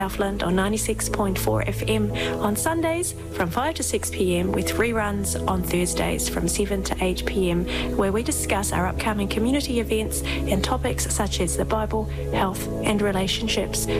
Southland on 96.4 FM on Sundays from 5 to 6 p.m, with reruns on Thursdays from 7 to 8 p.m, where we discuss our upcoming community events and topics such as the Bible, health and relationships.